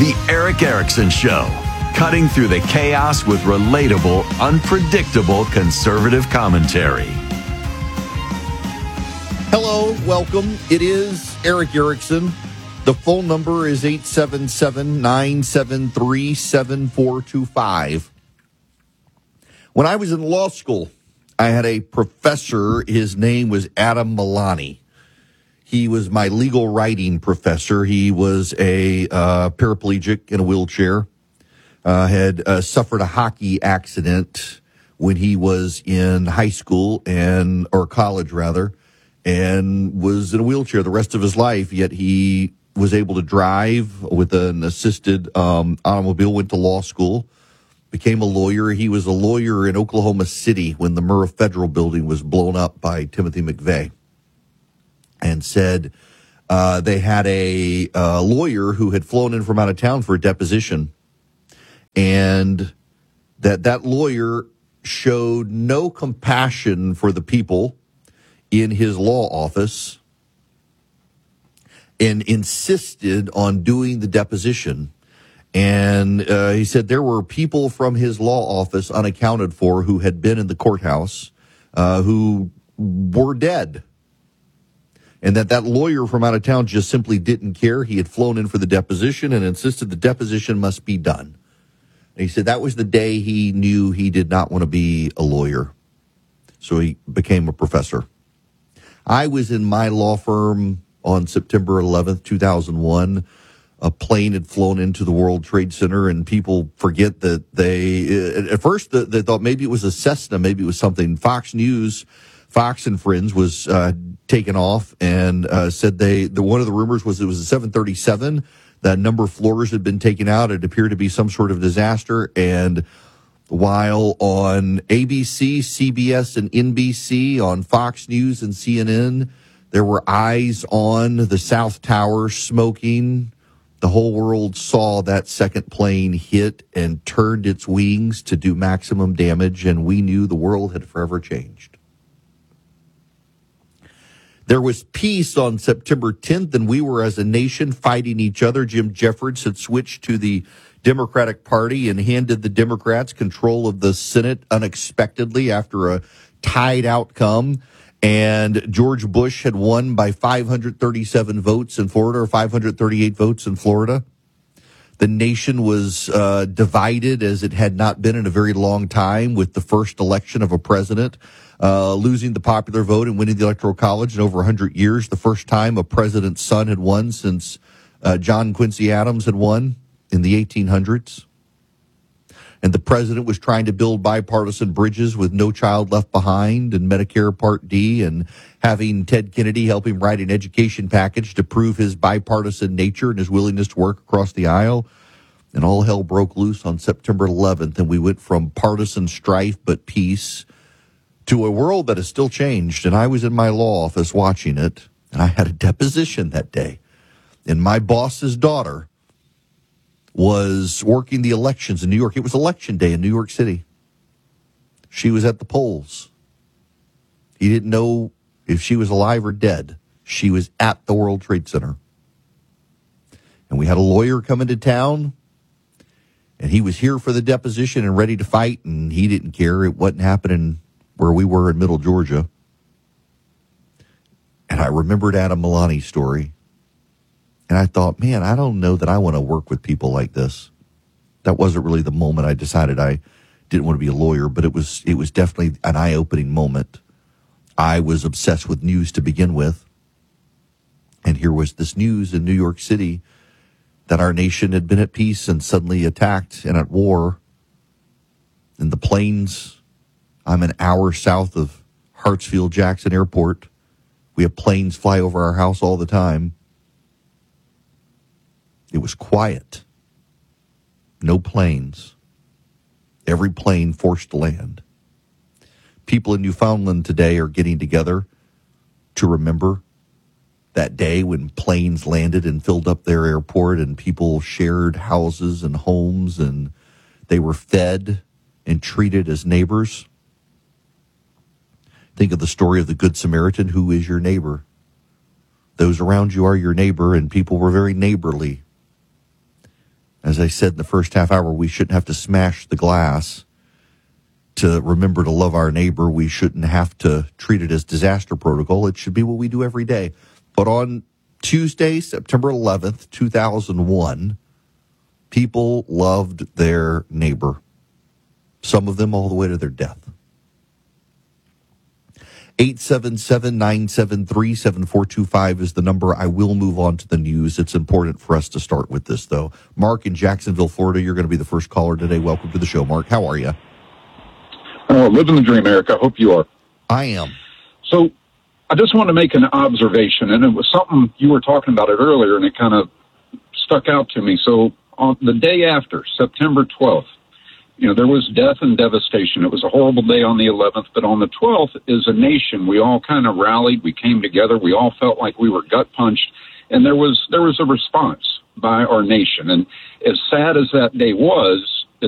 The Eric Erickson Show, cutting through the chaos with relatable, unpredictable conservative commentary. Hello, welcome. It is Eric Erickson. The phone number is 877-973-7425. When I was in law school, I had a professor. His name was Adam Milani. He was my legal writing professor. He was a paraplegic in a wheelchair, had suffered a hockey accident when he was in high school or college rather, and was in a wheelchair the rest of his life, yet he was able to drive with an assisted automobile, went to law school, became a lawyer. He was a lawyer in Oklahoma City when the Murrah Federal Building was blown up by Timothy McVeigh. And said they had a lawyer who had flown in from out of town for a deposition, and that lawyer showed no compassion for the people in his law office and insisted on doing the deposition. And he said there were people from his law office unaccounted for who had been in the courthouse who were dead. And that lawyer from out of town just simply didn't care. He had flown in for the deposition and insisted the deposition must be done. And he said that was the day he knew he did not want to be a lawyer. So he became a professor. I was in my law firm on September 11th, 2001. A plane had flown into the World Trade Center, and people forget that at first they thought maybe it was a Cessna, maybe it was something. Fox and Friends was taken off and said one of the rumors was it was a 737. That number of floors had been taken out. It appeared to be some sort of disaster. And while on ABC, CBS, and NBC, on Fox News and CNN, there were eyes on the South Tower smoking, the whole world saw that second plane hit and turned its wings to do maximum damage, and we knew the world had forever changed. There was peace on September 10th, and we were as a nation fighting each other. Jim Jeffords had switched to the Democratic Party and handed the Democrats control of the Senate unexpectedly after a tied outcome. And George Bush had won by 537 votes in Florida, or 538 votes in Florida. The nation was divided as it had not been in a very long time, with the first election of a president losing the popular vote and winning the Electoral College in over 100 years. The first time a president's son had won since John Quincy Adams had won in the 1800s. And the president was trying to build bipartisan bridges with No Child Left Behind and Medicare Part D, and having Ted Kennedy help him write an education package to prove his bipartisan nature and his willingness to work across the aisle. And all hell broke loose on September 11th, and we went from partisan strife but peace to a world that has still changed. And I was in my law office watching it, and I had a deposition that day. And my boss's daughter was working the elections in New York. It was election day in New York City. She was at the polls. He didn't know if she was alive or dead. She was at the World Trade Center. And we had a lawyer come into town, and he was here for the deposition and ready to fight, and he didn't care. It wasn't happening where we were in Middle Georgia. And I remembered Adam Milani's story. And I thought, man, I don't know that I want to work with people like this. That wasn't really the moment I decided I didn't want to be a lawyer, but it was definitely an eye-opening moment. I was obsessed with news to begin with. And here was this news in New York City that our nation had been at peace and suddenly attacked and at war. And the planes, I'm an hour south of Hartsfield-Jackson Airport. We have planes fly over our house all the time. It was quiet. No planes. Every plane forced to land. People in Newfoundland today are getting together to remember that day when planes landed and filled up their airport, and people shared houses and homes, and they were fed and treated as neighbors. Think of the story of the Good Samaritan. Who is your neighbor? Those around you are your neighbor, and people were very neighborly. As I said in the first half hour, we shouldn't have to smash the glass to remember to love our neighbor. We shouldn't have to treat it as disaster protocol. It should be what we do every day. But on Tuesday, September 11th, 2001, people loved their neighbor. Some of them all the way to their death. 877-973-7425 is the number. I will move on to the news. It's important for us to start with this, though. Mark in Jacksonville, Florida, you're going to be the first caller today. Welcome to the show, Mark. How are you? Living the dream, Eric. I hope you are. I am. So I just want to make an observation, and it was something you were talking about it earlier, and it kind of stuck out to me. So on the day after, September 12th, there was death and devastation. It was a horrible day on the 11th, but on the 12th, as a nation, we all kind of rallied. We came together. We all felt like we were gut punched, and there was a response by our nation. And as sad as that day was,